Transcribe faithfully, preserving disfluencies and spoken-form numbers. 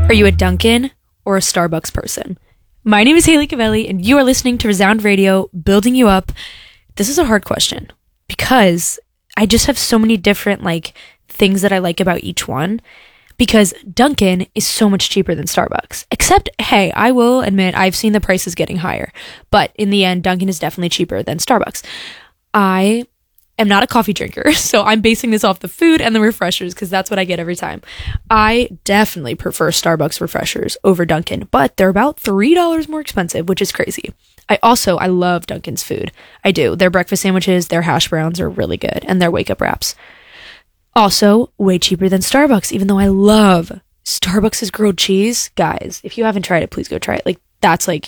Are you a Dunkin' or a Starbucks person? My name is Haley Cavelli, and you are listening to Resound Radio, building you up. This is a hard question because I just have so many different like things that I like about each one. Because Dunkin' is so much cheaper than Starbucks. Except, hey, I will admit I've seen the prices getting higher. But in the end, Dunkin' is definitely cheaper than Starbucks. I am not a coffee drinker, so I'm basing this off the food and the refreshers because that's what I get every time. I definitely prefer Starbucks refreshers over Dunkin', but they're about three dollars more expensive, which is crazy. I also, I love Dunkin's food. I do. Their breakfast sandwiches, their hash browns are really good, and their wake-up wraps. Also, way cheaper than Starbucks, even though I love Starbucks' grilled cheese. Guys, if you haven't tried it, please go try it. Like, that's like